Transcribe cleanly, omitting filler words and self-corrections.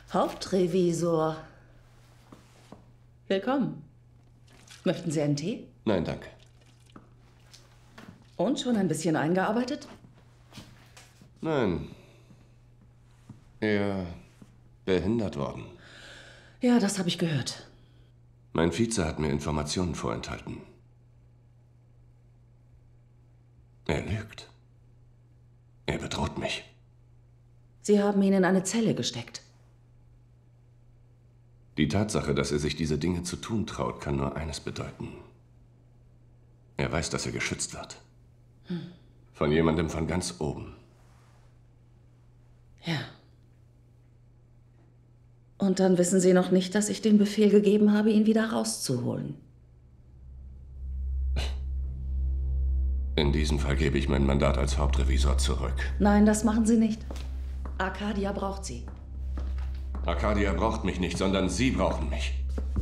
Hauptrevisor. Willkommen. Möchten Sie einen Tee? Nein, danke. Und schon ein bisschen eingearbeitet? Nein. Eher behindert worden. Ja, das habe ich gehört. Mein Vize hat mir Informationen vorenthalten. Er lügt. Er bedroht mich. Sie haben ihn in eine Zelle gesteckt. Die Tatsache, dass er sich diese Dinge zu tun traut, kann nur eines bedeuten. Er weiß, dass er geschützt wird. Von jemandem von ganz oben. Ja. Und dann wissen Sie noch nicht, dass ich den Befehl gegeben habe, ihn wieder rauszuholen. In diesem Fall gebe ich mein Mandat als Hauptrevisor zurück. Nein, das machen Sie nicht. Arcadia braucht Sie. Arcadia braucht mich nicht, sondern Sie brauchen mich.